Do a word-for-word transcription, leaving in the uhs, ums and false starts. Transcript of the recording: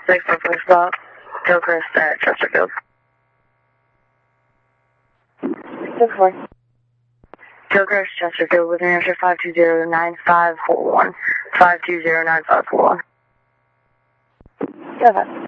six for first stop, Hillcrest at Chesterfield. six four. Hillcrest, Chesterfield, with an answer five two zero nine five four one, five two zero nine five four one. Go ahead.